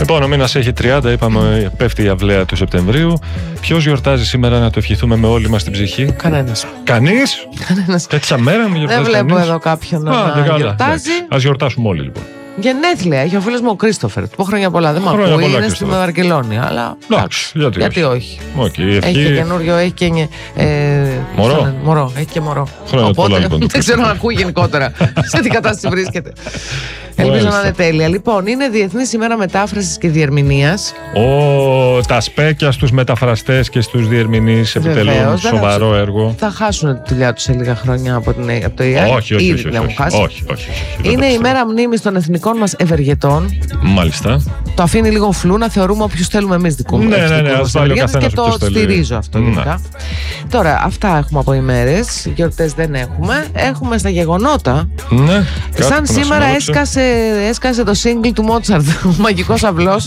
Λοιπόν, ο μήνας έχει 30, είπαμε, πέφτει η αυλαία του Σεπτεμβρίου. Ποιος γιορτάζει σήμερα, να το ευχηθούμε με όλη μας την ψυχή? Κανένας. Κανείς? Κανένας. Τέτοια μέρα μην γιορτάζει? Δεν βλέπω κανείς εδώ κάποιον να γιορτάζει. Ας γιορτάσουμε όλοι λοιπόν. Γενέθλια έχει ο φίλος μου ο Κρίστοφερ. Του πω χρόνια πολλά. Δεν μ' ακούει, είναι στη Βαρκελόνη. Αλλά γιατί όχι. Έχει και καινούριο, έχει και. Μωρό. Έχει και μωρό. Οπότε δεν ξέρω αν ακούει γενικότερα σε τι κατάσταση βρίσκεται. Ελπίζω να είναι τέλεια. Λοιπόν, είναι Διεθνής ημέρα μετάφρασης και διερμηνείας. Τα σπέκια στους μεταφραστές και στους διερμηνείς επιτελούν σοβαρό έργο. Θα χάσουν τη δουλειά τους σε λίγα χρόνια από το ΙΑ. Όχι. Είναι η μέρα μνήμης των εθνικών μας ευεργετών. Μάλιστα. Το αφήνει λίγο φλού να θεωρούμε όποιους θέλουμε εμείς δικού μας. Ναι, και το στηρίζω αυτό. Τώρα, αυτά έχουμε από ημέρες. Γιορτές δεν έχουμε. Έχουμε στα γεγονότα. Ναι, σαν σήμερα έσκασε το single του Μότσαρτ, ο Μαγικός Αυλός.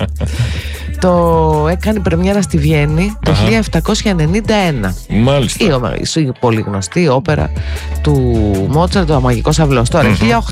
Το έκανε πρεμιέρα στη Βιέννη το 1791. Μάλιστα. Η πολύ γνωστή όπερα του Μότσαρτ, ο Μαγικός Αυλός. Τώρα,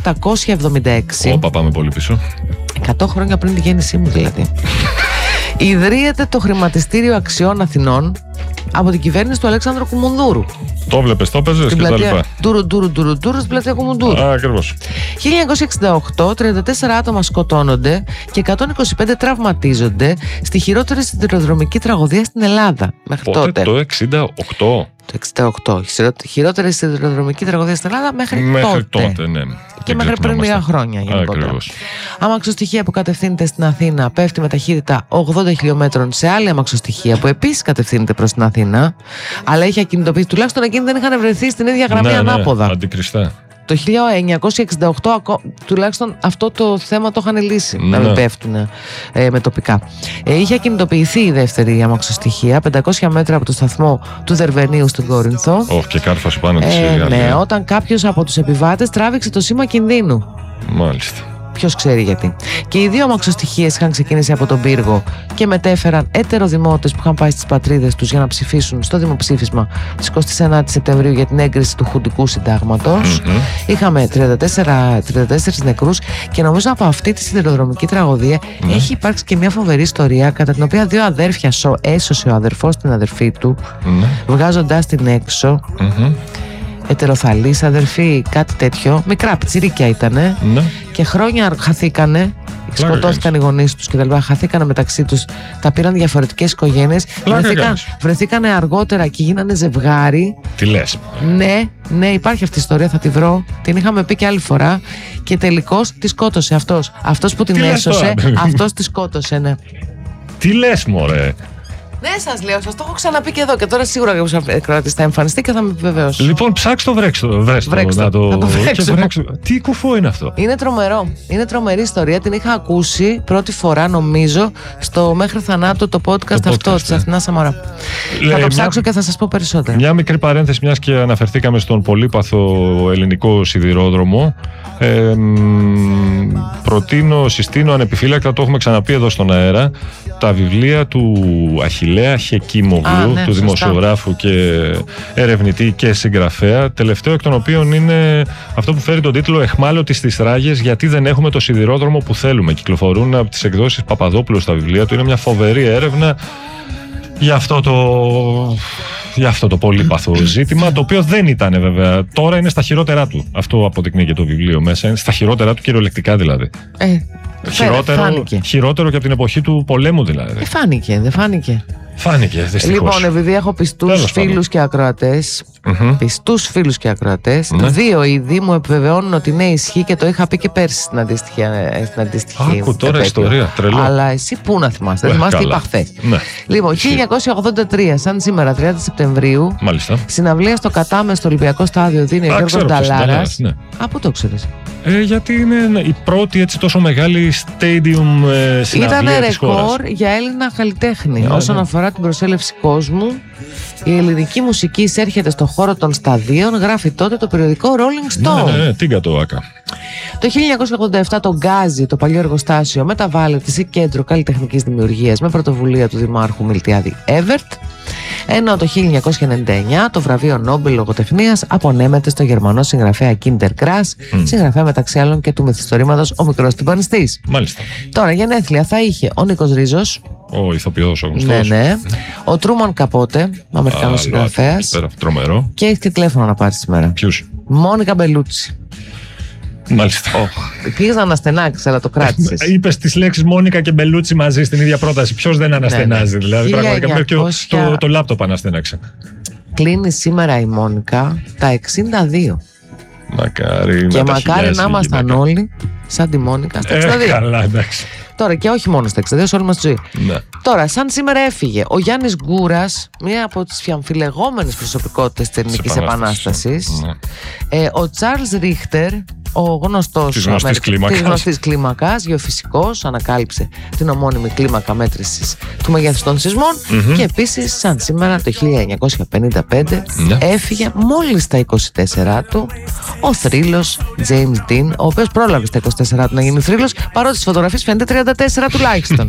1876. Όπα, πάμε πολύ πίσω. 100 χρόνια πριν τη γέννησή μου δηλαδή. Ιδρύεται το Χρηματιστήριο Αξιών Αθηνών από την κυβέρνηση του Αλέξανδρου Κουμουνδούρου. Το βλέπεις, το παίζεις και τα λοιπά. Τουρου στην πλατεία Κουμουνδούρου. Ακριβώς. 1968, 34 άτομα σκοτώνονται και 125 τραυματίζονται στη χειρότερη σιδηροδρομική τραγωδία στην Ελλάδα. Μέχρι τότε. Το 68. Το 68. Χειρότερη σιδηροδρομική τραγωδία στην Ελλάδα μέχρι τότε. Ναι. Και μέχρι πριν λίγα χρόνια γενικότερα. Αμαξοστοιχεία που κατευθύνεται στην Αθήνα πέφτει με ταχύτητα 80 χιλιόμετρων σε άλλη αμαξοστοιχεία που επίσης κατευθύνεται προς την Αθήνα, αλλά είχε ακινητοποιήσει. Τουλάχιστον εκείνοι δεν είχαν βρεθεί στην ίδια γραμμή ανάποδα. Αντικριστά. Το 1968 τουλάχιστον αυτό το θέμα το είχαν λύσει, να μην πέφτουν με τοπικά. Είχε ακινητοποιηθεί η δεύτερη αμαξοστοιχεία 500 μέτρα από το σταθμό του Δερβενίου στην Κόρινθο. Και κάρφασε πάνω της ναι, όταν κάποιος από τους επιβάτες τράβηξε το σήμα κινδύνου. Μάλιστα. Ποιος ξέρει γιατί. Και οι δύο αμαξοστοιχείες είχαν ξεκινήσει από τον πύργο και μετέφεραν έτεροδημότες που είχαν πάει στις πατρίδες τους για να ψηφίσουν στο δημοψήφισμα της 29 Σεπτεμβρίου για την έγκριση του Χουντικού Συντάγματος. Είχαμε 34 νεκρούς και νομίζω από αυτή τη σιδηροδρομική τραγωδία έχει υπάρξει και μια φοβερή ιστορία κατά την οποία δύο αδέρφια έσωσε ο αδερφός την αδερφή του, βγάζοντάς την έξω. Ετεροθαλής αδερφή, κάτι τέτοιο. Μικρά πιτσιρίκια ήτανε. Και χρόνια χαθήκανε. Σκοτώθηκαν οι γονείς τους και τα λοιπά. Χαθήκανε μεταξύ τους. Τα πήραν διαφορετικές οικογένειες. Βρεθήκανε αργότερα και γίνανε ζευγάρι. Τι λες? Ναι, υπάρχει αυτή η ιστορία. Θα τη βρω. Την είχαμε πει και άλλη φορά. Και τελικώς τη σκότωσε αυτός. Αυτός που την έσωσε, αυτός τη σκότωσε, ναι. Τι λες, μωρέ? Ναι, σας λέω, σας το έχω ξαναπεί και εδώ και τώρα σίγουρα κάποιος ακροατής θα εμφανιστεί και θα με επιβεβαιώσει. Λοιπόν, ψάξτε το, βρέξτε το. Τι κουφό είναι αυτό? Είναι τρομερό. Είναι τρομερή ιστορία. Την είχα ακούσει πρώτη φορά, νομίζω, στο Μέχρι Θανάτου το podcast αυτό της Αθηνάς Σαμαρά. Θα το ψάξω και θα σας πω περισσότερα. Μια μικρή παρένθεση, μιας και αναφερθήκαμε στον πολύπαθο ελληνικό σιδηρόδρομο. Συστήνω ανεπιφύλακτα, το έχουμε ξαναπεί εδώ στον αέρα, τα βιβλία του Αχιλλέα Χεκίμογλου, του δημοσιογράφου και ερευνητή και συγγραφέα, τελευταίο εκ των οποίων είναι αυτό που φέρει τον τίτλο «Εχμάλωτοι στις Ράγες, γιατί δεν έχουμε το σιδηρόδρομο που θέλουμε». Κυκλοφορούν από τις εκδόσεις Παπαδόπουλου στα βιβλία του. Είναι μια φοβερή έρευνα για αυτό το πολύπαθο ζήτημα, το οποίο δεν ήταν βέβαια. Τώρα είναι στα χειρότερά του. Αυτό αποδεικνύει και το βιβλίο μέσα. Είναι στα χειρότερά του, κυριολεκτικά δηλαδή. Χειρότερο και από την εποχή του πολέμου δηλαδή. Δεν φάνηκε. Φάνηκε, δυστυχώς. Λοιπόν, επειδή έχω πιστούς φίλους και ακροατές, δύο ήδη μου επιβεβαιώνουν ότι ναι, ισχύει και το είχα πει και πέρσι στην αντίστοιχη. Άκου τώρα ιστορία, τρελό. Αλλά εσύ πού να θυμάστε, δεν θυμάστε τι είπα χθες. Λοιπόν, 1983, σαν σήμερα, 30 Σεπτεμβρίου, συναυλία στο Κατάμε, στο Ολυμπιακό Στάδιο, δίνει ο Γιώργος Νταλάρας. Πού το ξέρεις? Γιατί είναι η πρώτη έτσι τόσο μεγάλη stadium συναυλία. Ήταν ρεκόρ για Έλληνα καλλιτέχνη όσον αφορά την προσέλευση κόσμου. Η ελληνική μουσική εισέρχεται στο χώρο των σταδίων, γράφει τότε το περιοδικό Rolling Stone. Ναι, τι κατώακα. Το 1987 το Γκάζι, το παλιό εργοστάσιο, μεταβάλλεται σε κέντρο καλλιτεχνικής δημιουργίας με πρωτοβουλία του Δημάρχου Μιλτιάδη Έβερτ. Ενώ το 1999 το βραβείο Νόμπελ λογοτεχνίας απονέμεται στο γερμανό συγγραφέα Κίντερ Κράς, συγγραφέα μεταξύ άλλων και του μυθιστορήματος Ο Μικρός Τυμπανιστής. Μάλιστα. Τώρα γενέθλια θα είχε ο Νίκος Ρίζος. Ο ηθοποιός ο γνωστός. Ναι. Ο Τρούμαν Καπότε, Αμερικανός συγγραφέας. Τρομερό. Και έχει και τηλέφωνο να πάρει σήμερα. Ποιους? Μόνικα Μπελούτσι. Μάλιστα. Πήγες να αναστενάξεις, αλλά το κράτησες. Είπες τις λέξεις Μόνικα και Μπελούτσι μαζί στην ίδια πρόταση. Ποιος δεν αναστενάζει, δηλαδή. Πραγματικά μέχρι και το λάπτοπ αναστενάξε. Κλείνει σήμερα η Μόνικα τα 62. Μακάρι. Και μακάρι να ήμασταν όλοι σαν τη Μόνικα στα 62. Καλά, εντάξει. Τώρα και όχι μόνο στα 62, σε όλη μας τη ζωή. Ναι. Τώρα, σαν σήμερα έφυγε ο Γιάννης Γκούρας, μία από τις αμφιλεγόμενες προσωπικότητες της Ελληνικής Επανάστασης. Ναι. Ο Τσάρλς Ρίχτερ, ο γνωστός της γνωστής κλίμακας, γεωφυσικός, ανακάλυψε την ομώνυμη κλίμακα μέτρησης του μεγέθους των σεισμών. Και επίσης, σαν σήμερα το 1955, έφυγε μόλις στα 24 του ο θρύλος James Dean, ο οποίος πρόλαβε στα 24 του να γίνει θρύλος, παρότι στις φωτογραφίες φαίνεται 34 τουλάχιστον.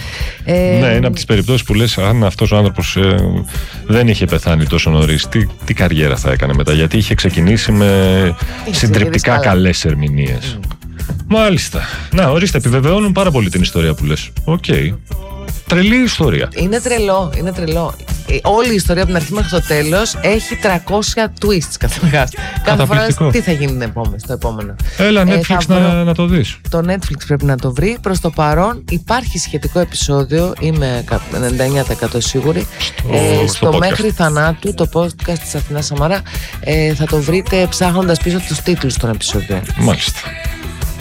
Ναι, είναι από τις περιπτώσεις που λες, αν αυτός ο άνθρωπος δεν είχε πεθάνει τόσο νωρίς, τι καριέρα θα έκανε μετά, γιατί είχε ξεκινήσει με συντριπτικά καλές ερμηνείες. Μάλιστα. Να, ορίστε, επιβεβαιώνουν πάρα πολύ την ιστορία που λες. Οκ. Τρελή ιστορία. Είναι τρελό. Όλη η ιστορία από την αρχή μέχρι το τέλος έχει 300 twists κάθε φορά. Τι θα γίνει στο επόμενο. Έλα, Netflix να το δεις. Το Netflix πρέπει να το βρει. Προς το παρόν υπάρχει σχετικό επεισόδιο, είμαι 99% σίγουρη. Στο Μέχρι Θανάτου, το podcast της Αθηνάς Σαμαρά, θα το βρείτε ψάχνοντας πίσω τους τίτλους των επεισόδιων. Μάλιστα.